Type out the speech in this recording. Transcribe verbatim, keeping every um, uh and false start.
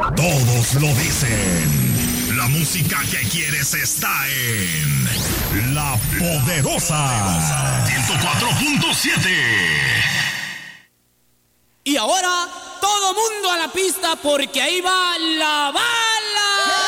Todos lo dicen. La música que quieres está en La Poderosa ciento cuatro punto siete. Y ahora, todo mundo a la pista porque ahí va la banda.